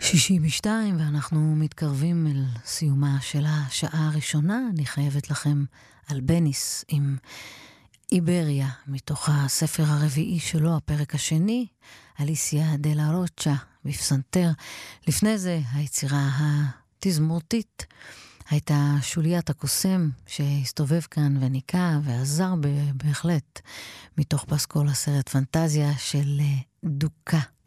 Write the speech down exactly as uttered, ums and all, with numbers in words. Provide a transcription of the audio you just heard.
שישי בשתיים, ואנחנו מתקרבים אל סיומה של השעה הראשונה. אני חייבת לכם אלבניס עם איבריה, מתוך הספר הרביעי שלו, הפרק השני, אליסיה דה לה רוצ'ה, בפסנתר. לפני זה, היצירה התזמורתית הייתה שוליית הקוסם, שהסתובב כאן וניקה ועזר בהחלט, מתוך פסקול הסרט פנטזיה של דוקה.